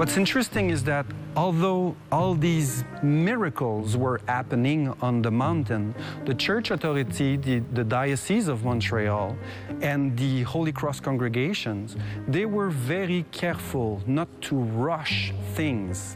What's interesting is that although all these miracles were happening on the mountain, the church authority, the Diocese of Montreal, and the Holy Cross congregations, they were very careful not to rush things.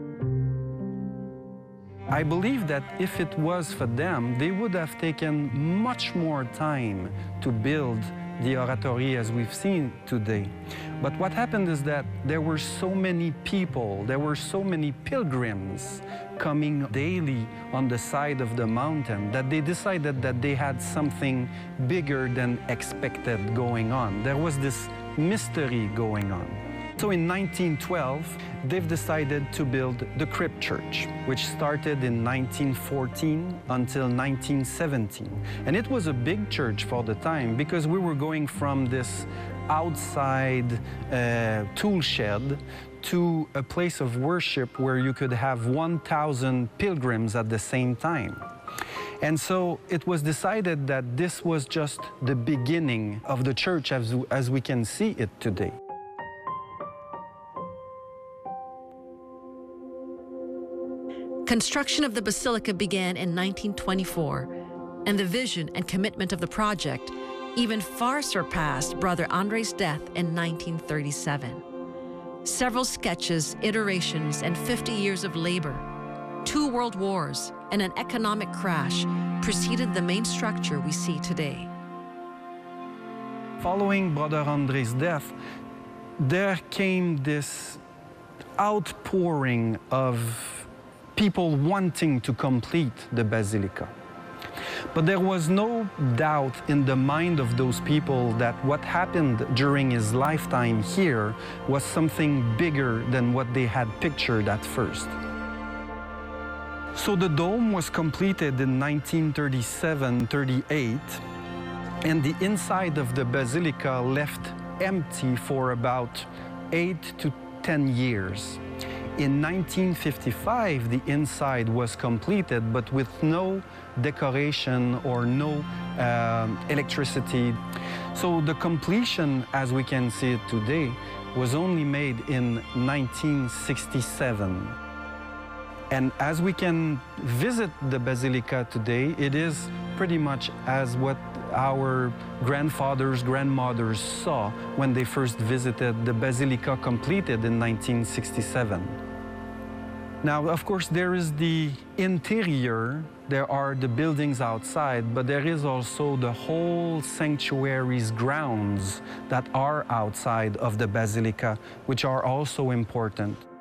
I believe that if it was for them, they would have taken much more time to build the oratory as we've seen today. But what happened is that there were so many people, there were so many pilgrims coming daily on the side of the mountain that they decided that they had something bigger than expected going on. There was this mystery going on. So in 1912, they've decided to build the Crypt Church, which started in 1914 until 1917. And it was a big church for the time because we were going from this outside tool shed to a place of worship where you could have 1,000 pilgrims at the same time. And so it was decided that this was just the beginning of the church as we can see it today. Construction of the basilica began in 1924, and the vision and commitment of the project even far surpassed Brother André's death in 1937. Several sketches, iterations, and 50 years of labor, 2 world wars, and an economic crash preceded the main structure we see today. Following Brother André's death, there came this outpouring of people wanting to complete the basilica. But there was no doubt in the mind of those people that what happened during his lifetime here was something bigger than what they had pictured at first. So the dome was completed in 1937-38, and the inside of the basilica left empty for about 8 to 10 years. In 1955, the inside was completed, but with no decoration or no electricity. So the completion, as we can see it today, was only made in 1967. And as we can visit the basilica today, it is pretty much as what our grandfathers, grandmothers saw when they first visited the basilica completed in 1967. Now, of course, there is the interior, there are the buildings outside, but there is also the whole sanctuary's grounds that are outside of the basilica, which are also important.